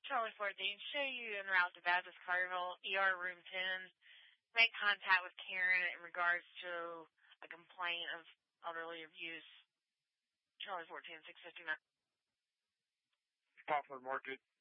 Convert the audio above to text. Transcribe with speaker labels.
Speaker 1: Charlie 14, show you en route to Baptist Carterville, ER room 10. Make contact with Karen in regards to a complaint of elderly abuse. Charlie 14, 659.
Speaker 2: Poplar Market,